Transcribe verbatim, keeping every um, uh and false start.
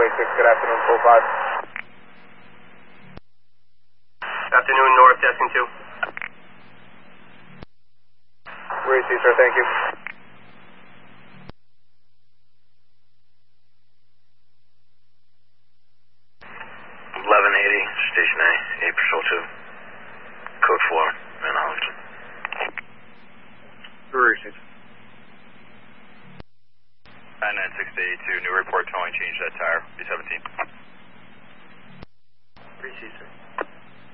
runway six, good afternoon, full five. Afternoon, North, testing two. Where is he, sir? Thank you. eleven eighty, Station A, eight Patrol two. Code four, Manhattan. Where is he? nine nine six to eighty-two, new report towing, change that tire, B seventeen. Where is he, sir?